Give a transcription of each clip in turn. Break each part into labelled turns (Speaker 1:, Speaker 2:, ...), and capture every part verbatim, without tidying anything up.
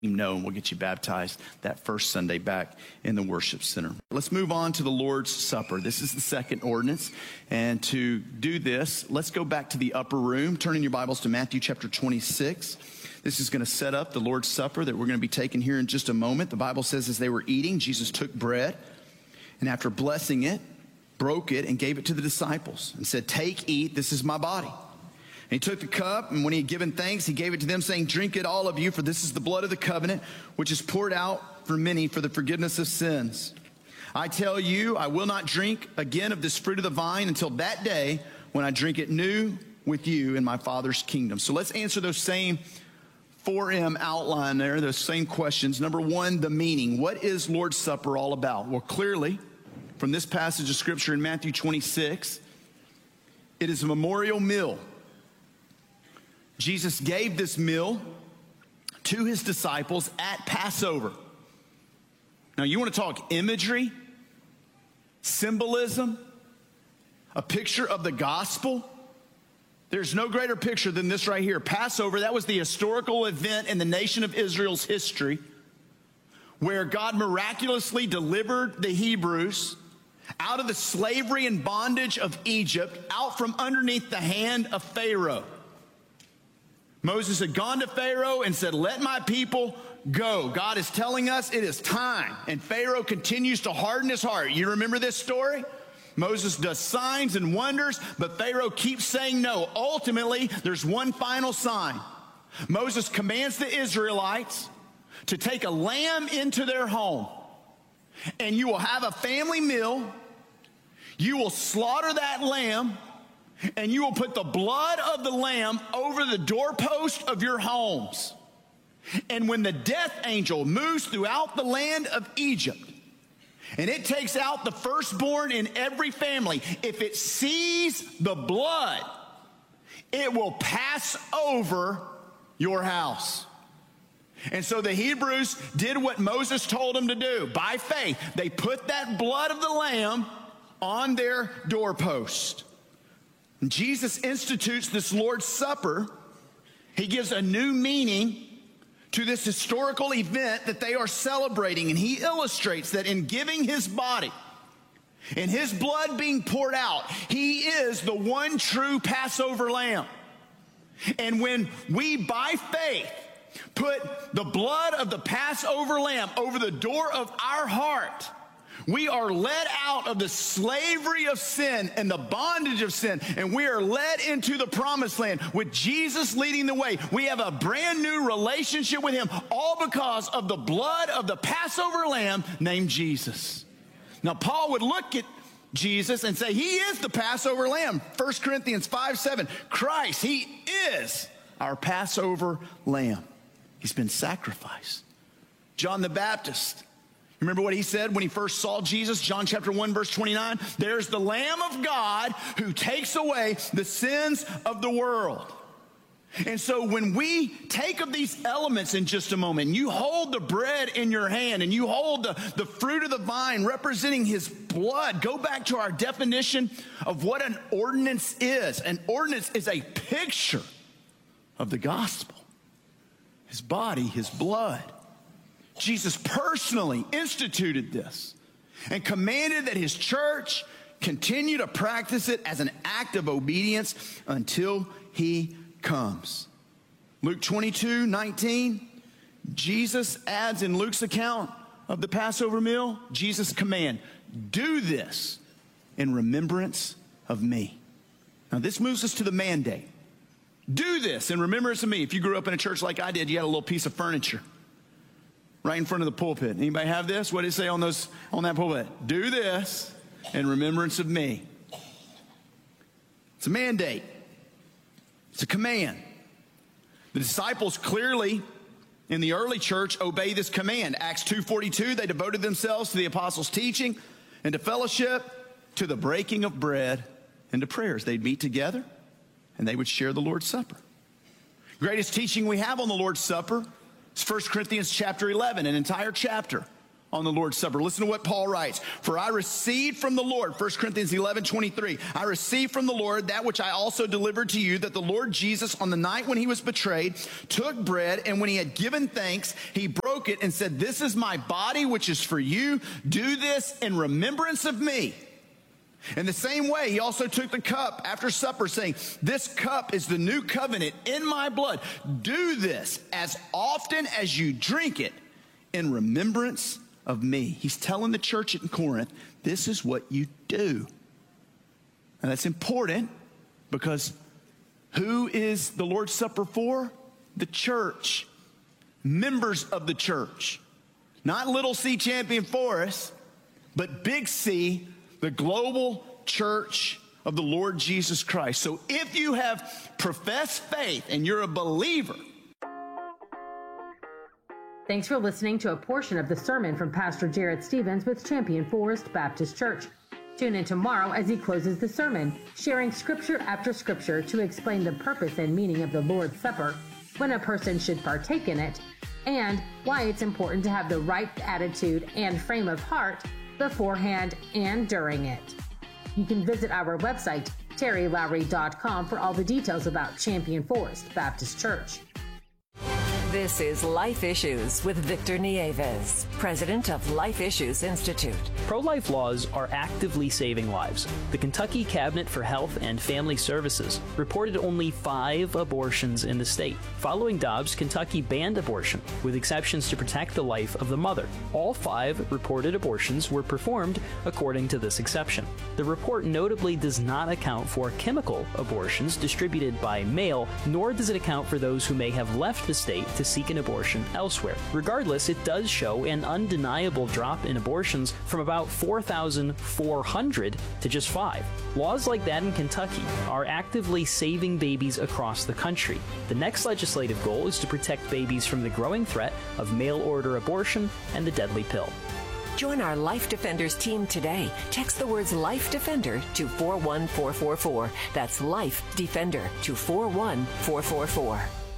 Speaker 1: know, and we'll get you baptized that first Sunday back in the worship center. Let's move on to the Lord's Supper. This is the second ordinance. And to do this, let's go back to the upper room. Turn in your Bibles to Matthew chapter twenty-six. This is going to set up the Lord's Supper that we're going to be taking here in just a moment. The Bible says as they were eating, Jesus took bread, and after blessing it, broke it and gave it to the disciples and said, "Take, eat, this is my body." And he took the cup, and when he had given thanks, he gave it to them, saying, "Drink it, all of you, for this is the blood of the covenant, which is poured out for many for the forgiveness of sins. I tell you, I will not drink again of this fruit of the vine until that day when I drink it new with you in my Father's kingdom." So let's answer those same four M outline there, those same questions. Number one, the meaning. What is Lord's Supper all about? Well, clearly, from this passage of Scripture in Matthew twenty-six, it is a memorial meal. Jesus gave this meal to his disciples at Passover. Now, you want to talk imagery, symbolism, a picture of the gospel? There's no greater picture than this right here. Passover, that was the historical event in the nation of Israel's history where God miraculously delivered the Hebrews out of the slavery and bondage of Egypt, out from underneath the hand of Pharaoh. Moses had gone to Pharaoh and said, "Let my people go." God is telling us it is time. And Pharaoh continues to harden his heart. You remember this story? Moses does signs and wonders, but Pharaoh keeps saying no. Ultimately, there's one final sign. Moses commands the Israelites to take a lamb into their home. And you will have a family meal. You will slaughter that lamb. And you will put the blood of the lamb over the doorpost of your homes. And when the death angel moves throughout the land of Egypt, and it takes out the firstborn in every family, if it sees the blood, it will pass over your house. And so the Hebrews did what Moses told them to do. By faith, they put that blood of the lamb on their doorpost. Jesus institutes this Lord's Supper. He gives a new meaning to this historical event that they are celebrating. And he illustrates that in giving his body and his blood being poured out, he is the one true Passover lamb. And when we, by faith, put the blood of the Passover lamb over the door of our heart, we are led out of the slavery of sin and the bondage of sin, and we are led into the promised land with Jesus leading the way. We have a brand new relationship with him, all because of the blood of the Passover lamb named Jesus. Now, Paul would look at Jesus and say, he is the Passover lamb. First Corinthians five seven, Christ, he is our Passover lamb. He's been sacrificed. John the Baptist, remember what he said when he first saw Jesus? John chapter one, verse twenty-nine. There's the Lamb of God who takes away the sins of the world. And so when we take of these elements in just a moment, and you hold the bread in your hand, and you hold the, the fruit of the vine representing his blood, go back to our definition of what an ordinance is. An ordinance is a picture of the gospel. His body, his blood. Jesus personally instituted this and commanded that his church continue to practice it as an act of obedience until he comes. Luke twenty-two nineteen, Jesus adds in Luke's account of the Passover meal, Jesus' command, "Do this in remembrance of me." Now this moves us to the mandate. Do this in remembrance of me. If you grew up in a church like I did, you had a little piece of furniture right in front of the pulpit. Anybody have this? What did it say on those on that pulpit? Do this in remembrance of me. It's a mandate. It's a command. The disciples clearly in the early church obey this command. Acts two forty-two, they devoted themselves to the apostles' teaching and to fellowship, to the breaking of bread and to prayers. They'd meet together and they would share the Lord's Supper. Greatest teaching we have on the Lord's Supper, it's First Corinthians chapter eleven, an entire chapter on the Lord's Supper. Listen to what Paul writes. For I received from the Lord, First Corinthians eleven twenty-three, I received from the Lord that which I also delivered to you, that the Lord Jesus, on the night when he was betrayed, took bread, and when he had given thanks, he broke it and said, this is my body, which is for you. Do this in remembrance of me. In the same way, he also took the cup after supper, saying, this cup is the new covenant in my blood. Do this as often as you drink it in remembrance of me. He's telling the church in Corinth, this is what you do. And that's important because who is the Lord's Supper for? The church. Members of the church. Not little C Champion Forest, but big C, the global church of the Lord Jesus Christ. So if you have professed faith and you're a believer.
Speaker 2: Thanks for listening to a portion of the sermon from Pastor Jared Stevens with Champion Forest Baptist Church. Tune in tomorrow as he closes the sermon, sharing scripture after scripture to explain the purpose and meaning of the Lord's Supper, when a person should partake in it, and why it's important to have the right attitude and frame of heart beforehand and during it. You can visit our website, terry lowry dot com, for all the details about Champion Forest Baptist Church.
Speaker 3: This is Life Issues with Victor Nieves, president of Life Issues Institute.
Speaker 4: Pro-life laws are actively saving lives. The Kentucky Cabinet for Health and Family Services reported only five abortions in the state. Following Dobbs, Kentucky banned abortion, with exceptions to protect the life of the mother. All five reported abortions were performed according to this exception. The report notably does not account for chemical abortions distributed by mail, nor does it account for those who may have left the state to seek an abortion elsewhere. Regardless, it does show an undeniable drop in abortions from about four thousand four hundred to just five. Laws like that in Kentucky are actively saving babies across the country. The next legislative goal is to protect babies from the growing threat of mail-order abortion and the deadly pill.
Speaker 3: Join our Life Defenders team today. Text the words Life Defender to four one four four four. That's Life Defender to four one four four four.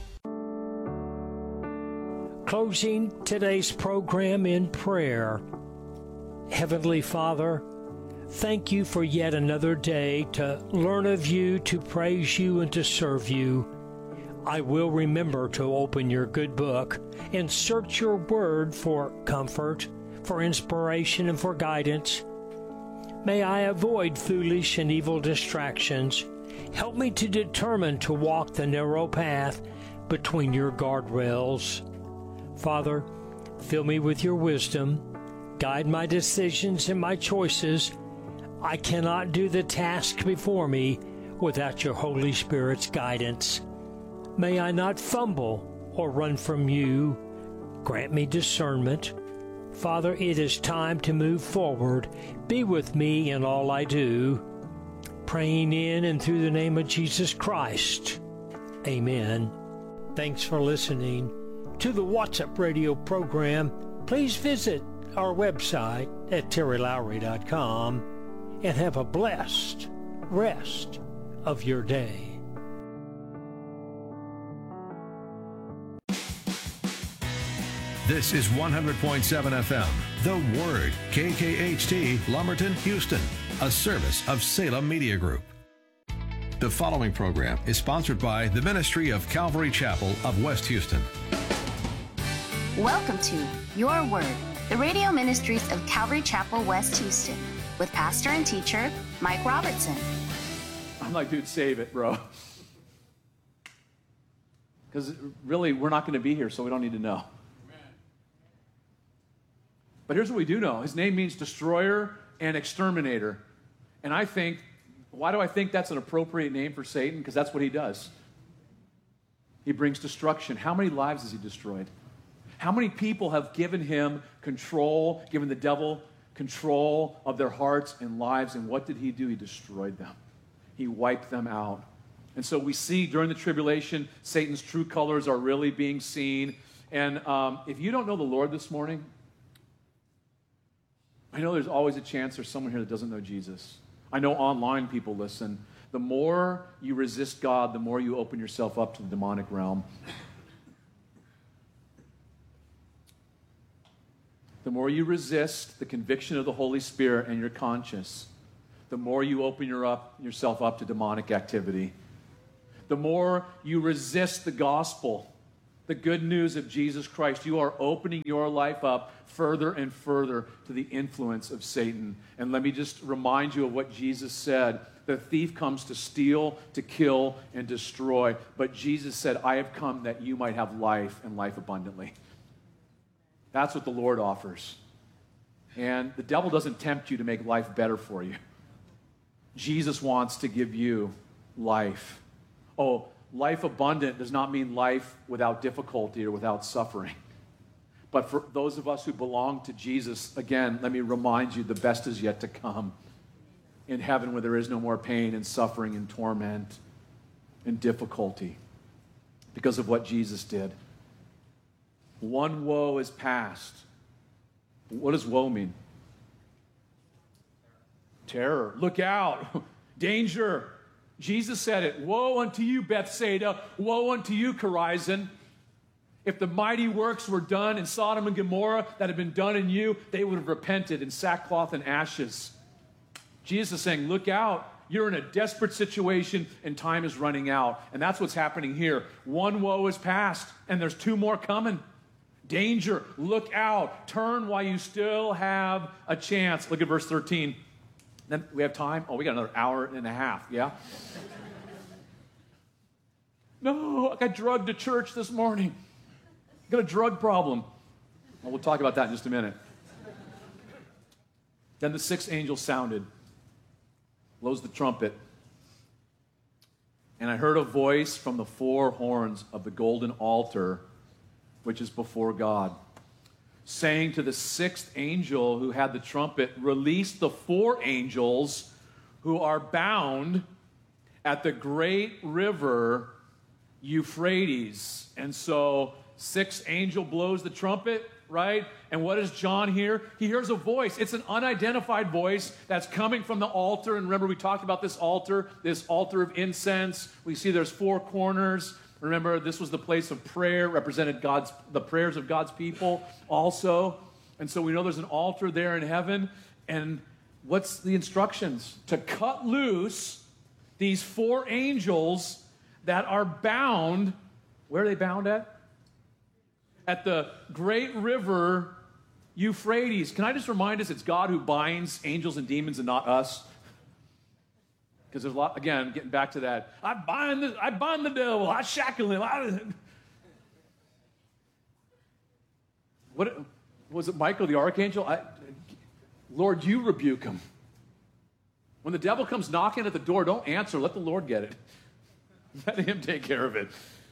Speaker 5: Closing today's program in prayer. Heavenly Father, thank you for yet another day to learn of you, to praise you, and to serve you. I will remember to open your good book and search your word for comfort, for inspiration, and for guidance. May I avoid foolish and evil distractions. Help me to determine to walk the narrow path between your guardrails. Father, fill me with your wisdom. Guide my decisions and my choices. I cannot do the task before me without your Holy Spirit's guidance. May I not fumble or run from you. Grant me discernment. Father, it is time to move forward. Be with me in all I do. Praying in and through the name of Jesus Christ. Amen. Thanks for listening to the What's Up Radio program. Please visit our website at terry lowry dot com and have a blessed rest of your day.
Speaker 6: This is one hundred point seven F M, The Word, K K H T, Lumberton, Houston, a service of Salem Media Group. The following program is sponsored by the Ministry of Calvary Chapel of West Houston.
Speaker 7: Welcome to Your Word, the radio ministries of Calvary Chapel, West Houston, with pastor and teacher Mike Robertson.
Speaker 8: I'm like, dude, save it, bro. Because really, we're not going to be here, so we don't need to know. But here's what we do know. His name means destroyer and exterminator. And I think, why do I think that's an appropriate name for Satan? Because that's what he does. He brings destruction. How many lives has he destroyed? How many people have given him control, given the devil control of their hearts and lives? And what did he do? He destroyed them. He wiped them out. And so we see during the tribulation, Satan's true colors are really being seen. And um, if you don't know the Lord this morning, I know there's always a chance there's someone here that doesn't know Jesus. I know online people listen. The more you resist God, the more you open yourself up to the demonic realm. the more you resist the conviction of the Holy Spirit and your conscience, the more you open your up, yourself up to demonic activity. The more you resist the gospel, the good news of Jesus Christ, you are opening your life up further and further to the influence of Satan. And let me just remind you of what Jesus said. The thief comes to steal, to kill, and destroy. But Jesus said, I have come that you might have life and life abundantly. That's what the Lord offers. And the devil doesn't tempt you to make life better for you. Jesus wants to give you life. Oh, life abundant does not mean life without difficulty or without suffering. But for those of us who belong to Jesus, again, let me remind you, the best is yet to come. In heaven where there is no more pain and suffering and torment and difficulty because of what Jesus did. One woe is past. What does woe mean? Terror. Look out. Danger. Jesus said it. Woe unto you, Bethsaida. Woe unto you, Chorazin. If the mighty works were done in Sodom and Gomorrah that had been done in you, they would have repented in sackcloth and ashes. Jesus is saying, look out. You're in a desperate situation and time is running out. And that's what's happening here. One woe is past and there's two more coming. Danger. Look out. Turn while you still have a chance. Look at verse thirteen. Then we have time. Oh, we got another hour and a half. Yeah? No, I got drugged to church this morning. I got a drug problem. Well, we'll talk about that in just a minute. Then the sixth angel sounded, blows the trumpet, and I heard a voice from the four horns of the golden altar, which is before God, saying to the sixth angel who had the trumpet, release the four angels who are bound at the great river Euphrates. And so, sixth angel blows the trumpet, right? And what does John hear? He hears a voice. It's an unidentified voice that's coming from the altar. And remember, we talked about this altar, this altar of incense. We see there's four corners. Remember, this was the place of prayer, represented God's the prayers of God's people also. And so we know there's an altar there in heaven. And what's the instructions? To cut loose these four angels that are bound. Where are they bound at? At the great river Euphrates. Can I just remind us, it's God who binds angels and demons and not us? Because there's a lot, again, getting back to that. I bind the, I bind the devil. I shackle him. I, what was it, Michael the archangel? I, Lord, you rebuke him. When the devil comes knocking at the door, don't answer. Let the Lord get it. Let him take care of it.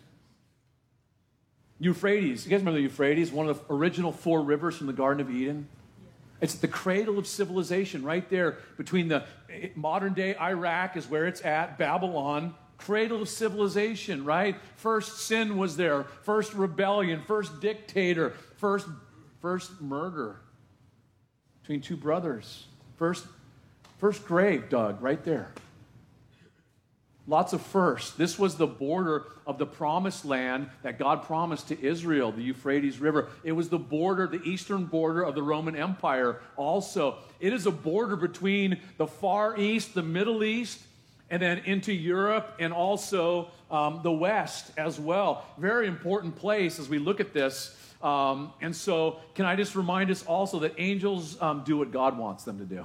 Speaker 8: Euphrates. You guys remember the Euphrates? One of the original four rivers from the Garden of Eden. It's the cradle of civilization right there between the modern day Iraq is where it's at, Babylon, cradle of civilization, right? First sin was there, first rebellion, first dictator, first, first murder between two brothers, first, first grave dug right there. Lots of firsts. This was the border of the promised land that God promised to Israel, the Euphrates River. It was the border, the eastern border of the Roman Empire also. It is a border between the Far East, the Middle East, and then into Europe and also um, the West as well. Very important place as we look at this. Um, and so can I just remind us also that angels um, do what God wants them to do.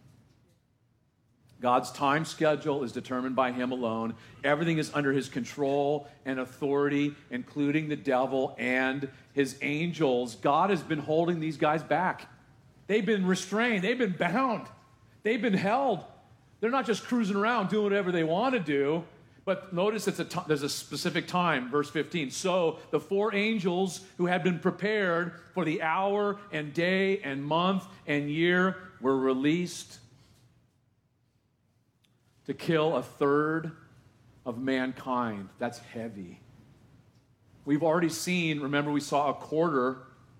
Speaker 8: God's time schedule is determined by him alone. Everything is under his control and authority, including the devil and his angels. God has been holding these guys back. They've been restrained. They've been bound. They've been held. They're not just cruising around doing whatever they want to do. But notice it's a t- there's a specific time, verse fifteen. So the four angels who had been prepared for the hour and day and month and year were released to kill a third of mankind. That's heavy. We've already seen, remember we saw a quarter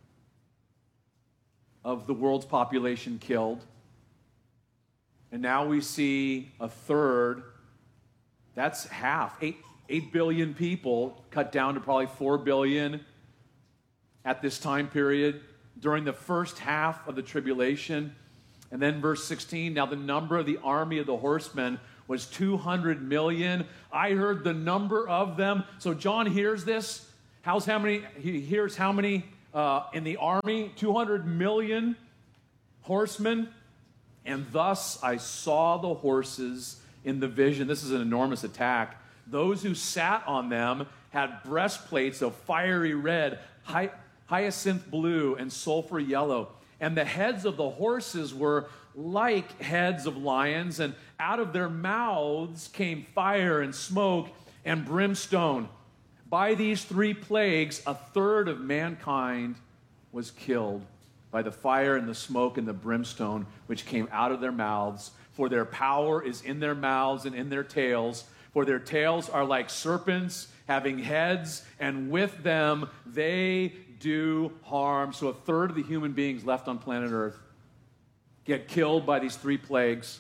Speaker 8: of the world's population killed. And now we see a third. That's half. Eight, eight billion people cut down to probably four billion at this time period. during the first half of the tribulation. And then verse sixteen, now the number of the army of the horsemen was two hundred million. I heard the number of them. So John hears this. How's how many? He hears how many uh, in the army? two hundred million horsemen. And thus I saw the horses in the vision. This is an enormous attack. Those who sat on them had breastplates of fiery red, hy- hyacinth blue, and sulfur yellow. And the heads of the horses were like heads of lions, and out of their mouths came fire and smoke and brimstone. By these three plagues, a third of mankind was killed by the fire and the smoke and the brimstone which came out of their mouths. For their power is in their mouths and in their tails. For their tails are like serpents having heads, and with them they do harm. So a third of the human beings left on planet Earth get killed by these three plagues.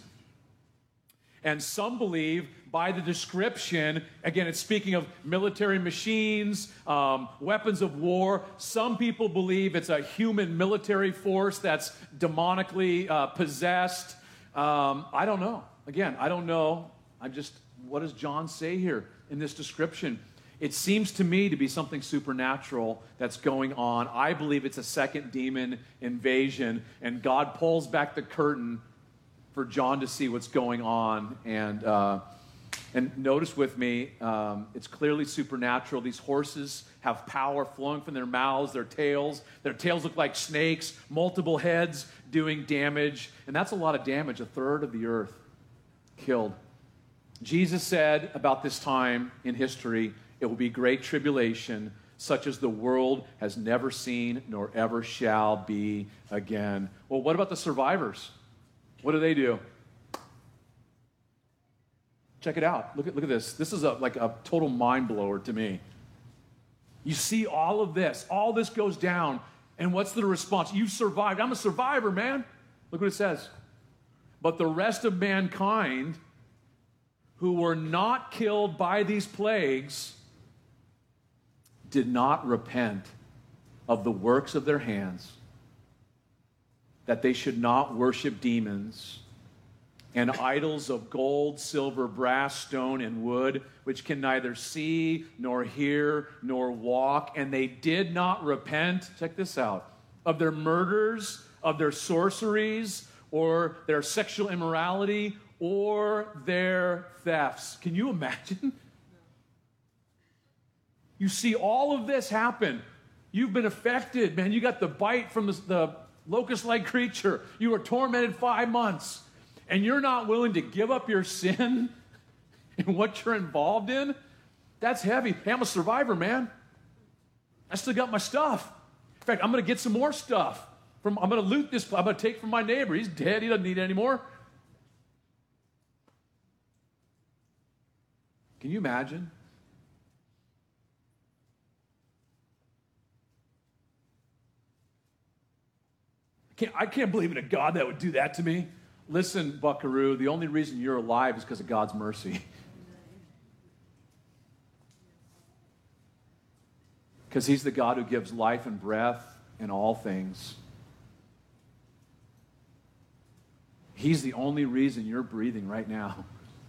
Speaker 8: And some believe by the description, again, it's speaking of military machines, um, weapons of war. Some people believe it's a human military force that's demonically uh, possessed. Um, I don't know. Again, I don't know. I'm just, what does John say here in this description? It seems to me to be something supernatural that's going on. I believe it's a second demon invasion, and God pulls back the curtain for John to see what's going on. And uh, and notice with me, um, it's clearly supernatural. These horses have power flowing from their mouths, their tails. Their tails look like snakes, multiple heads doing damage. And that's a lot of damage, a third of the earth killed. Jesus said about this time in history, it will be great tribulation, such as the world has never seen nor ever shall be again. Well, what about the survivors? What do they do? Check it out. Look at, look at this. This is a, like a total mind blower to me. You see all of this. All this goes down. And what's the response? You've survived. I'm a survivor, man. Look what it says. But the rest of mankind who were not killed by these plagues did not repent of the works of their hands, that they should not worship demons and idols of gold, silver, brass, stone, and wood, which can neither see, nor hear, nor walk. And they did not repent, check this out, of their murders, of their sorceries, or their sexual immorality, or their thefts. Can you imagine? You see all of this happen. You've been affected, man. You got the bite from the, the locust-like creature. You were tormented five months. And you're not willing to give up your sin and what you're involved in? That's heavy. Hey, I'm a survivor, man. I still got my stuff. In fact, I'm going to get some more stuff. From, I'm going to loot this. I'm going to take from my neighbor. He's dead. He doesn't need it anymore. Can you imagine? I can't, I can't believe in a God that would do that to me. Listen, buckaroo, the only reason you're alive is because of God's mercy. Because he's the God who gives life and breath in all things. He's the only reason you're breathing right now.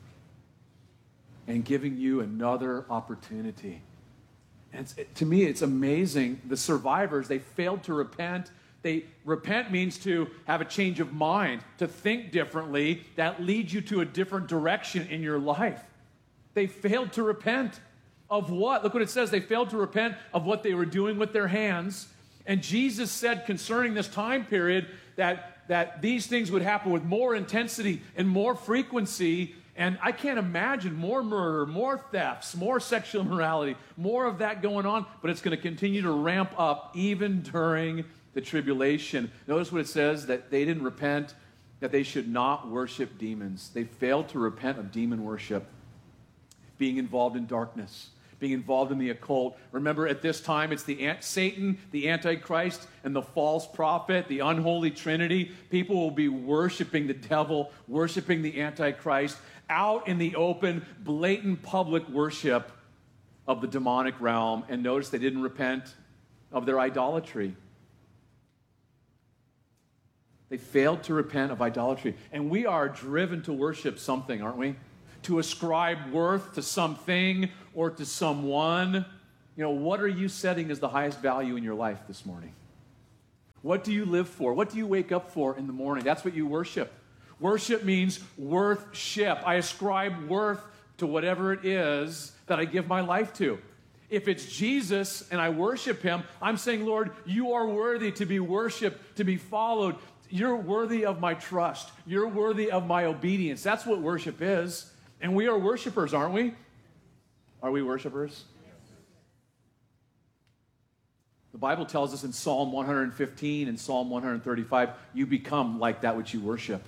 Speaker 8: And giving you another opportunity. And it's, it, to me, it's amazing. The survivors, they failed to repent. They repent means to have a change of mind, to think differently, that leads you to a different direction in your life. They failed to repent of what? Look what it says. They failed to repent of what they were doing with their hands. And Jesus said concerning this time period that, that these things would happen with more intensity and more frequency. And I can't imagine more murder, more thefts, more sexual immorality, more of that going on. But it's going to continue to ramp up even during the tribulation. Notice what it says, that they didn't repent, that they should not worship demons. They failed to repent of demon worship, being involved in darkness, being involved in the occult. Remember, at this time, it's the Satan, the Antichrist, and the false prophet, the unholy trinity. People will be worshiping the devil, worshiping the Antichrist, out in the open, blatant public worship of the demonic realm. And notice they didn't repent of their idolatry. They failed to repent of idolatry. And we are driven to worship something, aren't we? To ascribe worth to something or to someone. You know, what are you setting as the highest value in your life this morning? What do you live for? What do you wake up for in the morning? That's what you worship. Worship means worth-ship. I ascribe worth to whatever it is that I give my life to. If it's Jesus and I worship him, I'm saying, Lord, you are worthy to be worshiped, to be followed. You're worthy of my trust. You're worthy of my obedience. That's what worship is. And we are worshipers, aren't we? Are we worshipers? The Bible tells us in Psalm one fifteen and Psalm one thirty-five, you become like that which you worship.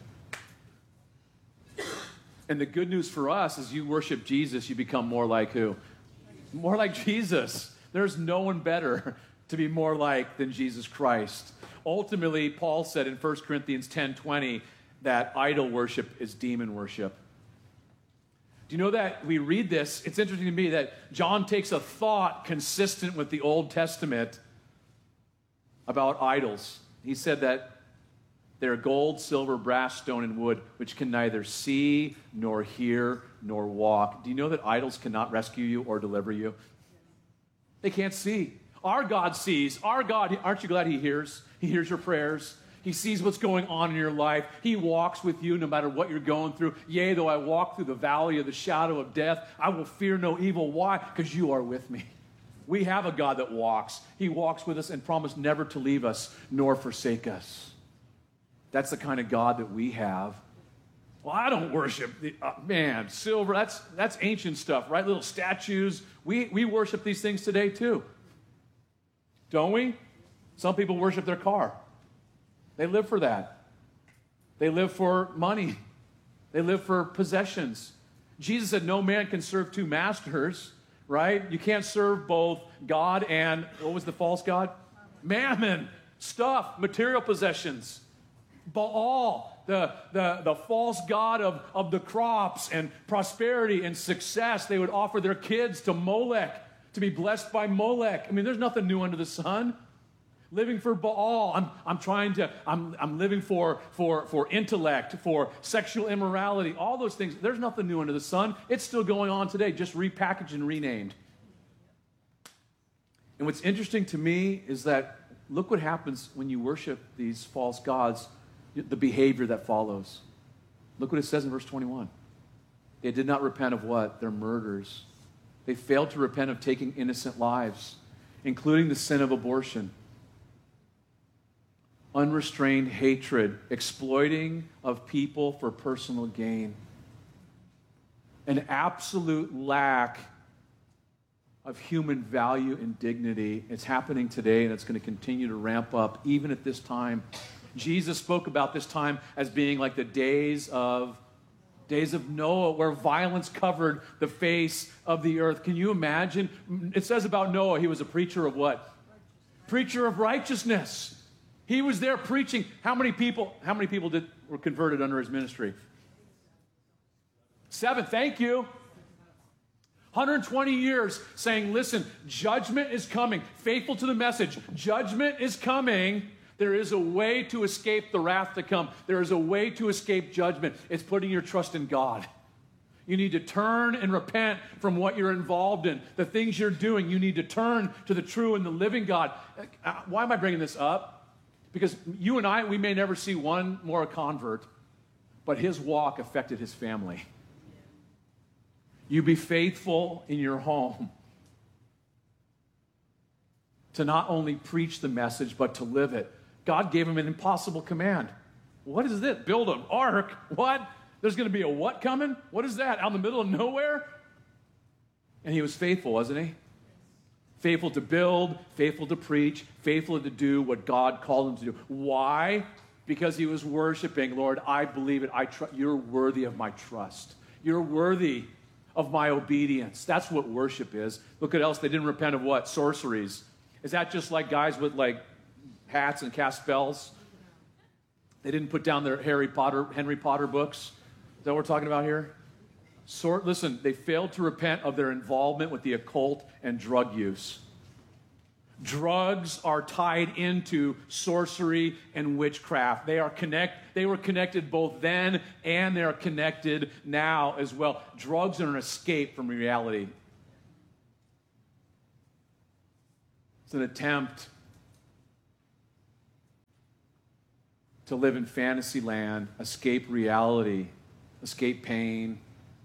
Speaker 8: And the good news for us is you worship Jesus, you become more like who? More like Jesus. There's no one better to be more like than Jesus Christ. Ultimately, Paul said in First Corinthians ten twenty that idol worship is demon worship. Do you know that we read this? It's interesting to me that John takes a thought consistent with the Old Testament about idols. He said that they're gold, silver, brass, stone, and wood, which can neither see, nor hear, nor walk. Do you know that idols cannot rescue you or deliver you? They can't see. Our God sees. Our God, aren't you glad he hears? He hears your prayers. He sees what's going on in your life. He walks with you no matter what you're going through. Yea, though I walk through the valley of the shadow of death, I will fear no evil. Why? Because you are with me. We have a God that walks. He walks with us and promised never to leave us nor forsake us. That's the kind of God that we have. Well, I don't worship, the, uh, man, silver, that's, that's ancient stuff, right? Little statues. We, we worship these things today too. Don't we? Some people worship their car. They live for that. They live for money. They live for possessions. Jesus said no man can serve two masters, right? You can't serve both God and, what was the false god? Mammon, stuff, material possessions. Baal, the, the, the false god of, of the crops and prosperity and success. They would offer their kids to Molech to be blessed by Molech. I mean, there's nothing new under the sun. Living for Baal. I'm, I'm trying to, I'm, I'm living for, for, for intellect, for sexual immorality, all those things. There's nothing new under the sun. It's still going on today, just repackaged and renamed. And what's interesting to me is that look what happens when you worship these false gods, the behavior that follows. Look what it says in verse twenty-one. They did not repent of what? Their murders. They failed to repent of taking innocent lives, including the sin of abortion. Unrestrained hatred, exploiting of people for personal gain. An absolute lack of human value and dignity. It's happening today, and it's going to continue to ramp up even at this time. Jesus spoke about this time as being like the days of days of Noah, where violence covered the face of the earth. Can you imagine? It says about Noah, he was a preacher of what? Preacher of righteousness. He was there preaching. How many people, how many people did, were converted under his ministry? Seven, thank you. one hundred twenty years saying, listen, judgment is coming. Faithful to the message. Judgment is coming. There is a way to escape the wrath to come. There is a way to escape judgment. It's putting your trust in God. You need to turn and repent from what you're involved in. The things you're doing, you need to turn to the true and the living God. Why am I bringing this up? Because you and I, we may never see one more convert, but his walk affected his family. You be faithful in your home to not only preach the message, but to live it. God gave him an impossible command. What is this? Build an ark? What? There's going to be a what coming? What is that? Out in the middle of nowhere? And he was faithful, wasn't he? Faithful to build, faithful to preach, faithful to do what God called him to do. Why? Because he was worshiping, Lord, I believe it. I tr- You're worthy of my trust. You're worthy of my obedience. That's what worship is. Look at else. They didn't repent of what? Sorceries. Is that just like guys with like hats and cast spells? They didn't put down their Harry Potter, Henry Potter books? Is that what we're talking about here? Sort, listen, they failed to repent of their involvement with the occult and drug use. Drugs are tied into sorcery and witchcraft. They are connect, they were connected both then and they're connected now as well. Drugs are an escape from reality. It's an attempt to live in fantasy land, escape reality, escape pain,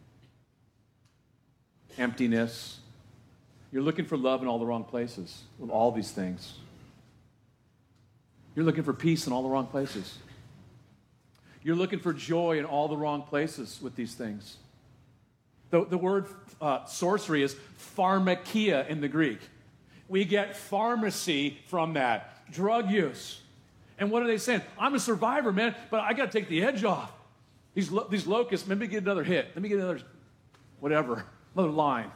Speaker 8: emptiness. You're looking for love in all the wrong places with all these things. You're looking for peace in all the wrong places. You're looking for joy in all the wrong places with these things. The, the word uh, sorcery is pharmakia in the Greek. We get pharmacy from that, drug use. And what are they saying? I'm a survivor, man, but I got to take the edge off. These, lo- these locusts, let me get another hit. Let me get another, whatever, another line.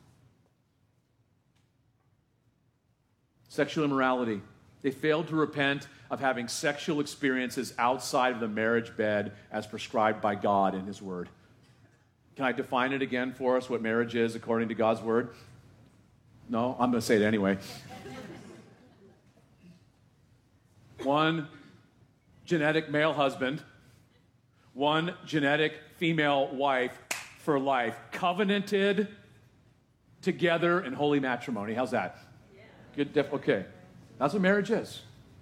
Speaker 8: Sexual immorality. They failed to repent of having sexual experiences outside of the marriage bed as prescribed by God in His Word. Can I define it again for us, what marriage is according to God's Word? No? I'm going to say it anyway. One genetic male husband, one genetic female wife for life, covenanted together in holy matrimony. How's that? Good, def- okay. That's what marriage is.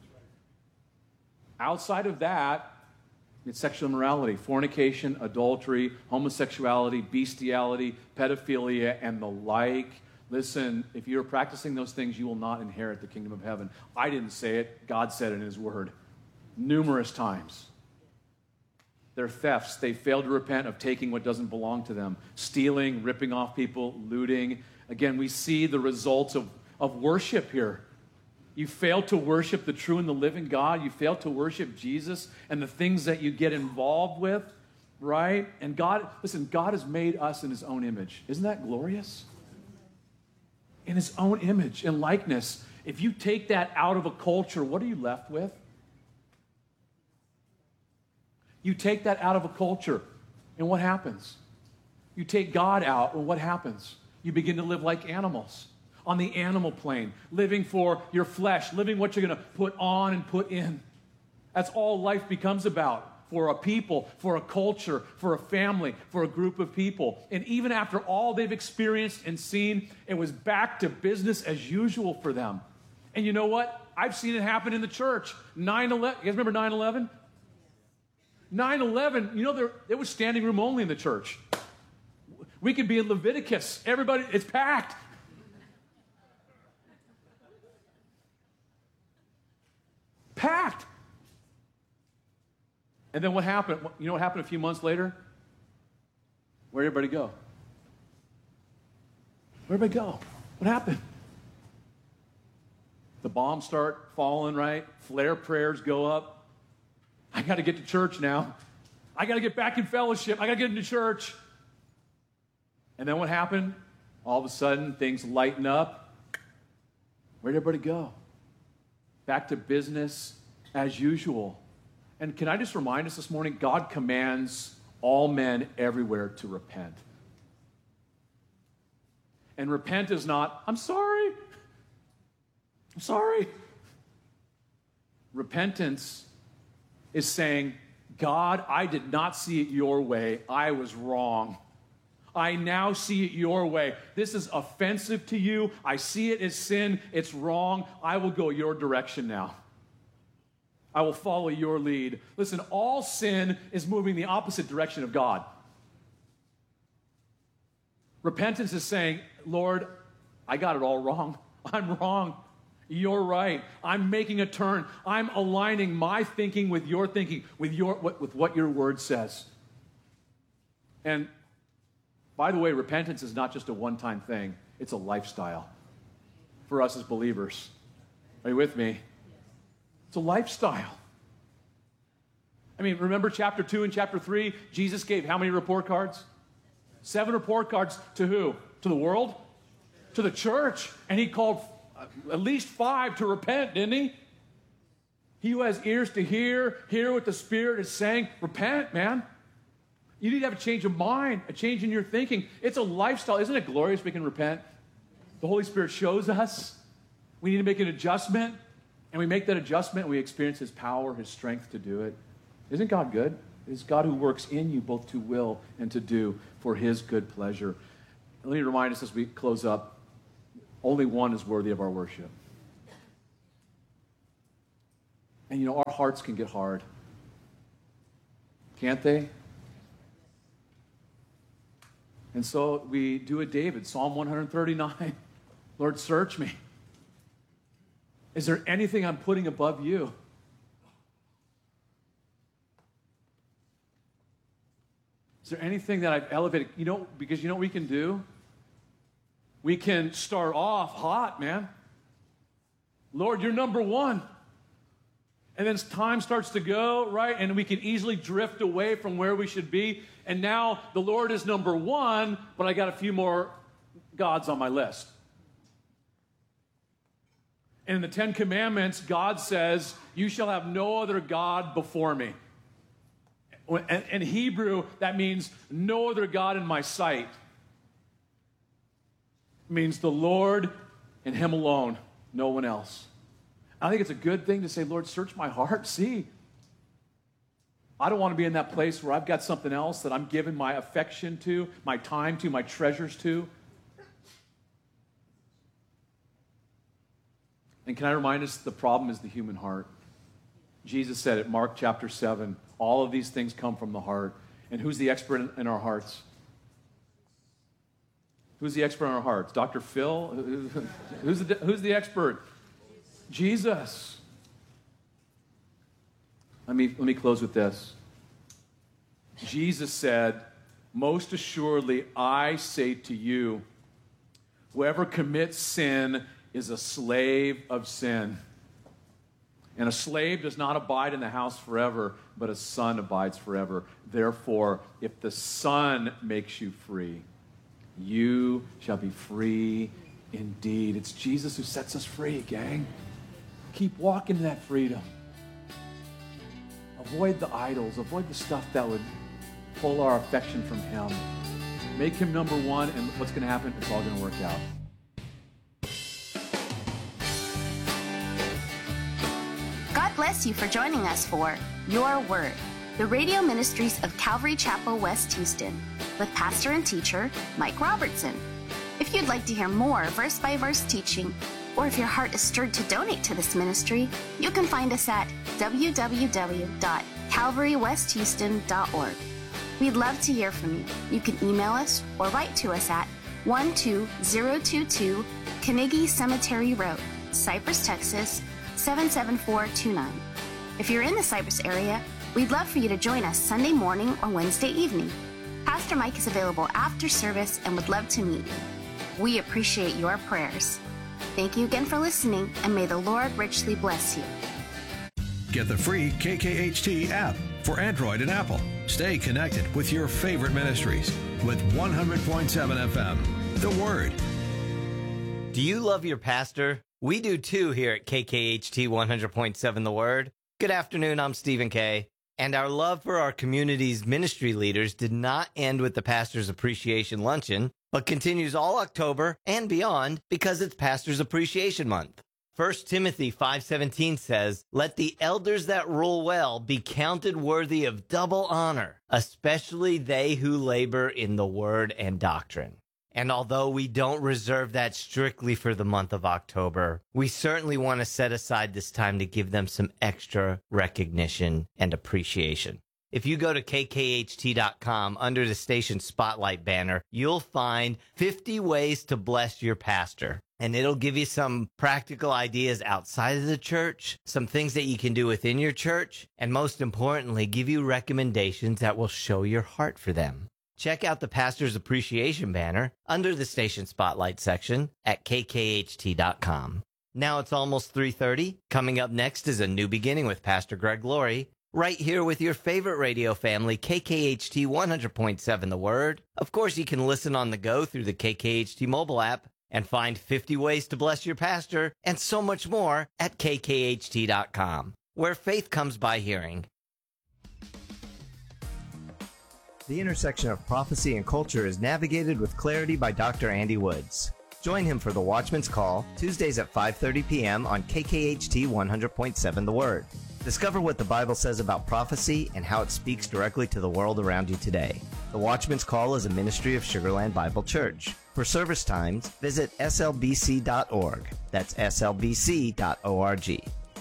Speaker 8: Outside of that, it's sexual immorality, fornication, adultery, homosexuality, bestiality, pedophilia, and the like. Listen, if you're practicing those things, you will not inherit the kingdom of heaven. I didn't say it. God said it in His Word numerous times. They're thefts. They failed to repent of taking what doesn't belong to them. Stealing, ripping off people, looting. Again, we see the results of of worship here. You fail to worship the true and the living God. You fail to worship Jesus and the things that you get involved with, right? And God, listen, God has made us in His own image. Isn't that glorious? In His own image and likeness. If you take that out of a culture, what are you left with? You take that out of a culture, and what happens? You take God out, and what happens? You begin to live like animals. On the animal plane, living for your flesh, living what you're going to put on and put in. That's all life becomes about for a people, for a culture, for a family, for a group of people. And even after all they've experienced and seen, it was back to business as usual for them. And you know what? I've seen it happen in the church. nine eleven, you guys remember nine eleven? nine eleven, you know, there, there was standing room only in the church. We could be in Leviticus. Everybody, it's packed. Packed. And then what happened? You know what happened a few months later? Where'd everybody go? Where'd everybody go? What happened? The bombs start falling, right? Flare prayers go up. I got to get to church now. I got to get back in fellowship. I got to get into church. And then what happened? All of a sudden, things lighten up. Where'd everybody go? Back to business as usual. And can I just remind us this morning, God commands all men everywhere to repent. And repent is not, I'm sorry. I'm sorry. Repentance is saying, God, I did not see it your way. I was wrong. I now see it your way. This is offensive to you. I see it as sin. It's wrong. I will go your direction now. I will follow your lead. Listen, all sin is moving the opposite direction of God. Repentance is saying, Lord, I got it all wrong. I'm wrong. You're right. I'm making a turn. I'm aligning my thinking with your thinking, with your with what your word says. And by the way, repentance is not just a one-time thing. It's a lifestyle for us as believers. Are you with me? It's a lifestyle. I mean, remember chapter two and chapter three? Jesus gave how many report cards? Seven report cards to who? To the world? To the church. And he called at least five to repent, didn't he? He who has ears to hear, hear what the Spirit is saying. Repent, man. You need to have a change of mind, a change in your thinking. It's a lifestyle. Isn't it glorious we can repent? The Holy Spirit shows us. we need to make an adjustment, and we make that adjustment, and we experience his power, his strength to do it. Isn't God good? It's God who works in you both to will and to do for his good pleasure. Let me remind us as we close up, only one is worthy of our worship. And you know, our hearts can get hard. Can't they? And so we do a David, Psalm one thirty-nine. Lord, search me. Is there anything I'm putting above you? Is there anything that I've elevated? You know, because you know what we can do? We can start off hot, man. Lord, you're number one. And then time starts to go, right? And we can easily drift away from where we should be. And now the Lord is number one, but I got a few more gods on my list. And in the Ten Commandments, God says, you shall have no other God before me. In Hebrew, that means no other God in my sight. It means the Lord and him alone, no one else. I think it's a good thing to say, Lord, search my heart, see. I don't want to be in that place where I've got something else that I'm giving my affection to, my time to, my treasures to. And can I remind us, the problem is the human heart. Jesus said it, Mark chapter seven, all of these things come from the heart. And who's the expert in, in our hearts? Who's the expert in our hearts? Doctor Phil? Who's the, who's the expert? Jesus. Let me, let me close with this. Jesus said, most assuredly, I say to you, whoever commits sin is a slave of sin. And a slave does not abide in the house forever, but a son abides forever. Therefore, if the Son makes you free, you shall be free indeed. It's Jesus who sets us free, gang. Keep walking in that freedom. Avoid the idols. Avoid the stuff that would pull our affection from him. Make him number one, and what's going to happen? It's all going to work out.
Speaker 7: God bless you for joining us for Your Word, the radio ministries of Calvary Chapel, West Houston, with pastor and teacher Mike Robertson. If you'd like to hear more verse-by-verse teaching, or if your heart is stirred to donate to this ministry, you can find us at w w w dot calvary west houston dot org. We'd love to hear from you. You can email us or write to us at one two zero two two Carnegie Cemetery Road, Cypress, Texas, seven seven four two nine. If you're in the Cypress area, we'd love for you to join us Sunday morning or Wednesday evening. Pastor Mike is available after service and would love to meet you. We appreciate your prayers. Thank you again for listening, and may the Lord richly bless you.
Speaker 6: Get the free K K H T app for Android and Apple. Stay connected with your favorite ministries with one hundred point seven F M, The Word.
Speaker 9: Do you love your pastor? We do too here at K K H T one hundred point seven The Word. Good afternoon, I'm Stephen Kay. And our love for our community's ministry leaders did not end with the Pastor's Appreciation Luncheon, but continues all October and beyond because it's Pastor's Appreciation Month. First Timothy five seventeen says, let the elders that rule well be counted worthy of double honor, especially they who labor in the word and doctrine. And although we don't reserve that strictly for the month of October, we certainly want to set aside this time to give them some extra recognition and appreciation. If you go to K K H T dot com under the station spotlight banner, you'll find fifty ways to bless your pastor. And it'll give you some practical ideas outside of the church, some things that you can do within your church, and most importantly, give you recommendations that will show your heart for them. Check out the Pastor's Appreciation banner under the Station Spotlight section at K K H T dot com. Now it's almost three thirty. Coming up next is A New Beginning with Pastor Greg Laurie, right here with your favorite radio family, K K H T one hundred point seven The Word. Of course, you can listen on the go through the K K H T mobile app and find fifty ways to bless your pastor and so much more at K K H T dot com, where faith comes by hearing.
Speaker 10: The intersection of prophecy and culture is navigated with clarity by Doctor Andy Woods.
Speaker 9: Join him for the Watchman's Call, Tuesdays at five thirty p.m. on K K H T one hundred point seven The Word. Discover what the Bible says about prophecy and how it speaks directly to the world around you today. The Watchman's Call is a ministry of Sugarland Bible Church. For service times, visit S L B C dot org. That's S L B C dot org.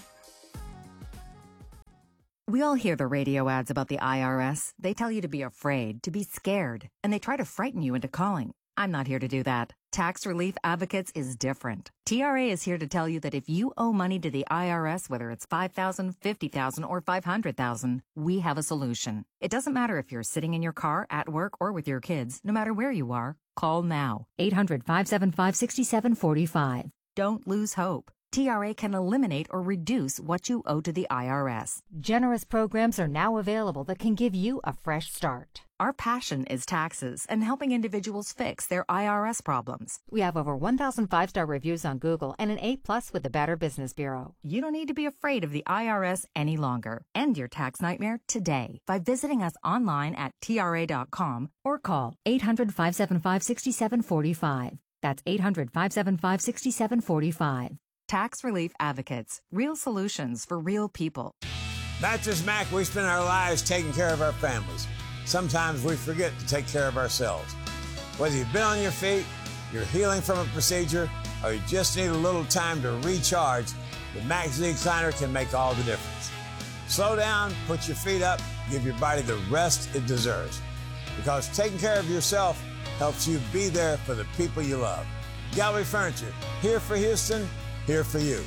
Speaker 10: We all hear the radio ads about the I R S. They tell you to be afraid, to be scared, and they try to frighten you into calling. I'm not here to do that. Tax Relief Advocates is different. T R A is here to tell you that if you owe money to the I R S, whether it's five thousand dollars, fifty thousand dollars, or five hundred thousand dollars, we have a solution. It doesn't matter if you're sitting in your car, at work, or with your kids. No matter where you are, call now. eight hundred, five seven five, six seven four five. Don't lose hope. T R A can eliminate or reduce what you owe to the I R S.
Speaker 11: Generous programs are now available that can give you a fresh start.
Speaker 10: Our passion is taxes and helping individuals fix their I R S problems.
Speaker 11: We have over one thousand five-star reviews on Google and an A plus with the Better Business Bureau.
Speaker 10: You don't need to be afraid of the I R S any longer. End your tax nightmare today by visiting us online at T R A dot com
Speaker 11: or call eight hundred, five seven five, six seven four five. That's eight hundred, five seven five, six seven four five.
Speaker 10: Tax Relief Advocates. Real solutions for real people.
Speaker 12: Mattress Mac, we spend our lives taking care of our families. Sometimes we forget to take care of ourselves. Whether you've been on your feet, you're healing from a procedure, or you just need a little time to recharge, the Max Z Recliner can make all the difference. Slow down, put your feet up, give your body the rest it deserves. Because taking care of yourself helps you be there for the people you love. Gallery Furniture, here for Houston, here for you.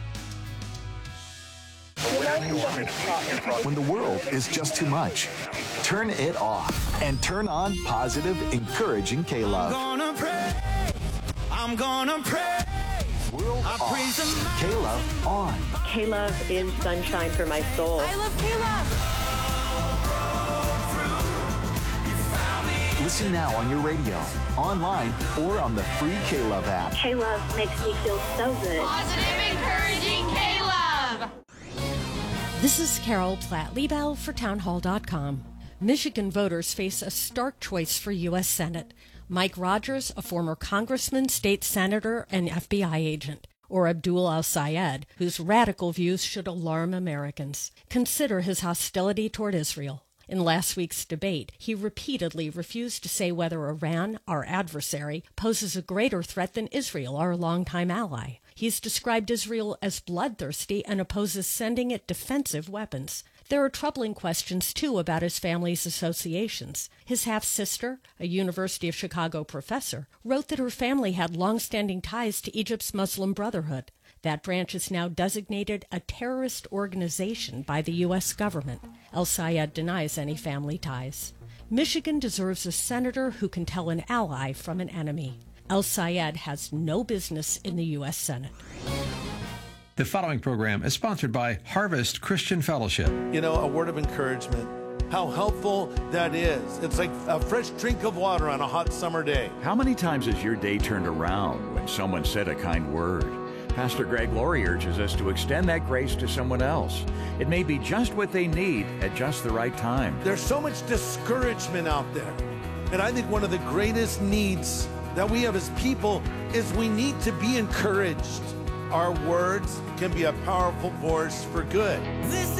Speaker 13: When the world is just too much, turn it off and turn on positive, encouraging K-Love.
Speaker 14: I'm gonna pray. I'm gonna pray.
Speaker 13: World
Speaker 14: I
Speaker 13: off.
Speaker 14: praise him.
Speaker 13: K-Love on.
Speaker 15: K-Love is sunshine for my soul.
Speaker 14: I love K-Love.
Speaker 13: Listen now on your radio, online, or on the free K-Love app.
Speaker 15: K-Love makes me feel so good.
Speaker 16: Positive, encouraging K-Love.
Speaker 17: This is Carol Platt-Liebau for townhall dot com. Michigan voters face a stark choice for U S Senate. Mike Rogers, a former congressman, state senator, and F B I agent, or Abdul al-Sayed, whose radical views should alarm Americans. Consider his hostility toward Israel. In last week's debate, he repeatedly refused to say whether Iran, our adversary, poses a greater threat than Israel, our longtime ally. He's described Israel as bloodthirsty and opposes sending it defensive weapons. There are troubling questions, too, about his family's associations. His half-sister, a University of Chicago professor, wrote that her family had long-standing ties to Egypt's Muslim Brotherhood. That branch is now designated a terrorist organization by the U S government. El-Sayed denies any family ties. Michigan deserves a senator who can tell an ally from an enemy. El-Sayed has no business in the U S Senate.
Speaker 6: The following program is sponsored by Harvest Christian Fellowship.
Speaker 18: You know, a word of encouragement, how helpful that is. It's like a fresh drink of water on a hot summer day.
Speaker 19: How many times has your day turned around when someone said a kind word? Pastor Greg Laurie urges us to extend that grace to someone else. It may be just what they need at just the right time.
Speaker 18: There's so much discouragement out there. And I think one of the greatest needs that we have as people is we need to be encouraged. Our words can be a powerful force for good. This